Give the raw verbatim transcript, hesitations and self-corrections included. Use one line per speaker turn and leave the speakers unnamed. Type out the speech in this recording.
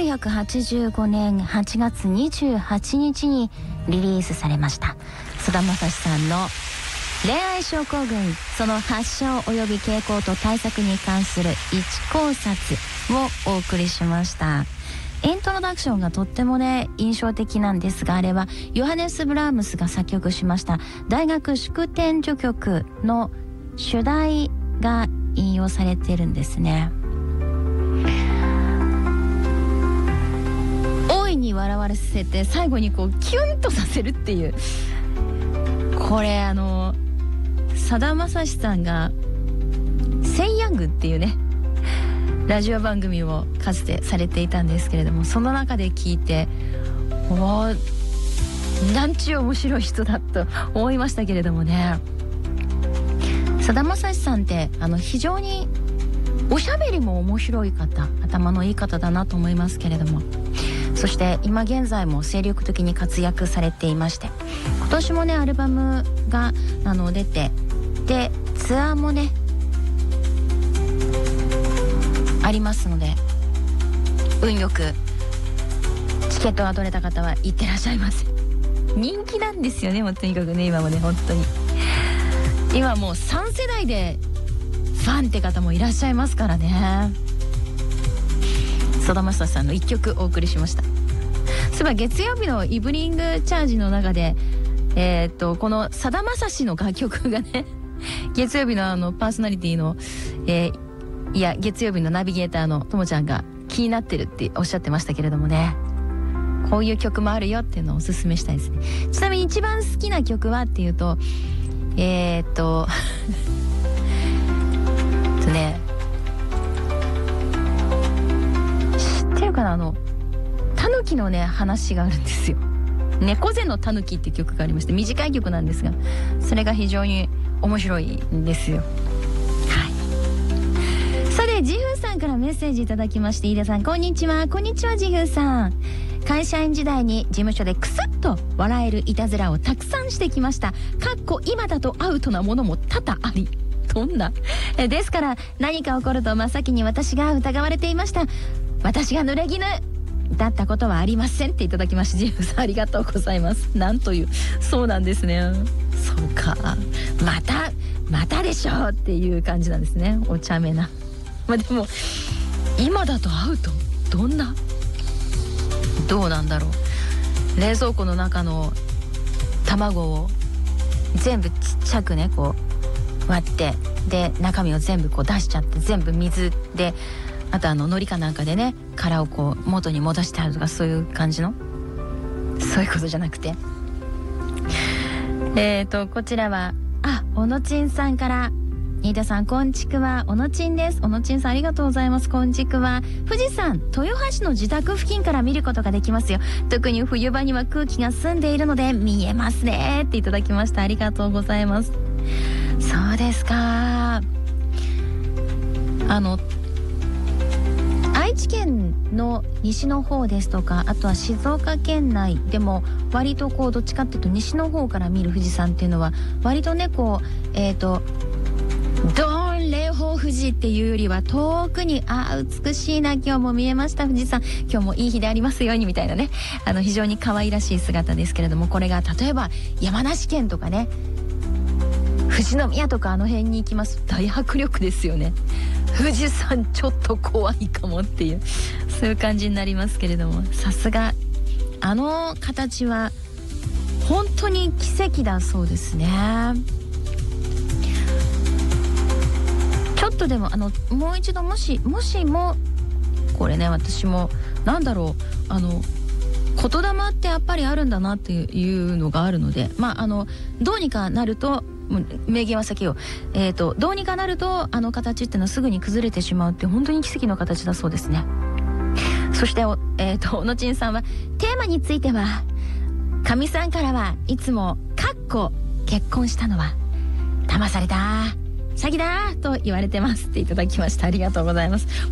ひゃくはちじゅうごねんはちがつにじゅうはちにちにリリースされましたさだまさしさんの恋愛症候群、その発症及び傾向と対策に関する一考察をお送りしました。イントロダクションがとってもね印象的なんですが、あれはヨハネス・ブラームスが作曲しました大学祝典序曲の主題が引用されているんですね。大いに笑わせて最後にこうキュンとさせるっていう、これあのさだまさしさんがセイヤングっていうねラジオ番組をかつてされていたんですけれども、その中で聞いておーなんちゅう面白い人だと思いましたけれどもね。さだまさしさんってあの非常におしゃべりも面白い方、頭のいい方だなと思いますけれども、そして今現在も精力的に活躍されていまして、今年もねアルバムがあの出て、でツアーもねありますので、運よくチケットが取れた方は行ってらっしゃいませ。人気なんですよね、もうとにかくね今もね本当に今もうさん世代でファンって方もいらっしゃいますからね。さだまさしさんのいっきょくお送りしました。そういえば月曜日のイブニングチャージの中でえー、っとこのさだまさしの楽曲がね月曜日のあのパーソナリティの、えーいや月曜日のナビゲーターのともちゃんが気になってるっておっしゃってましたけれどもね、こういう曲もあるよっていうのをおすすめしたいですね。ちなみに一番好きな曲はっていうとえー、っととね知ってるかな、あのタヌキのね話があるんですよ。猫背のタヌキっていう曲がありまして、短い曲なんですがそれが非常に面白いんですよ。さてジフーさんからメッセージいただきまして、飯田さんこんにちは。こんにちはジフーさん。会社員時代に事務所でクスッと笑えるいたずらをたくさんしてきました。かっこ今だとアウトなものも多々あり、どんなえですから何か起こると真っ先に私が疑われていました。私が濡れ衣だったことはありませんっていただきまして、ジフーさんありがとうございます。なんという、そうなんですね。そうか、またまたでしょうっていう感じなんですね。お茶目な。まあでも今だとアウト、どんなどうなんだろう。冷蔵庫の中の卵を全部ちっちゃくねこう割って、で中身を全部こう出しちゃって、全部水で、あとあの海苔かなんかでね殻をこう元に戻してあるとか、そういう感じの、そういうことじゃなくて、えーとこちらはあおのちんさんから、飯田さんこんちくわ、おのちんです。おのちんさんありがとうございます。こんちくわ、富士山豊橋の自宅付近から見ることができますよ。特に冬場には空気が澄んでいるので見えますねっていただきました。ありがとうございます。そうですか。あの愛知県の西の方ですとか、あとは静岡県内でも割とこうどっちかっていうと西の方から見る富士山っていうのは割とねこうえっとドーン霊峰富士っていうよりは遠くに、ああ美しいな今日も見えました富士山、今日もいい日でありますようにみたいなね、あの非常に可愛らしい姿ですけれども、これが例えば山梨県とかね富士宮とかあの辺に行きますと大迫力ですよね。富士山ちょっと怖いかもっていう、そういう感じになりますけれども、さすがあの形は本当に奇跡だそうですね。ちょっとでもあのもう一度もしもしもこれね、私もなんだろう、あの言霊ってやっぱりあるんだなっていうのがあるので、まああのどうにかなると、もう名言は避けよう、えーとどうにかなるとあの形っていうのはすぐに崩れてしまうって本当に奇跡の形だそうですね。そしてお、えーとおのちんさんはテーマについては、かみさんからはいつもかっこ結婚したのは騙された詐欺だと言われてますっていただきました。ありがとうございます。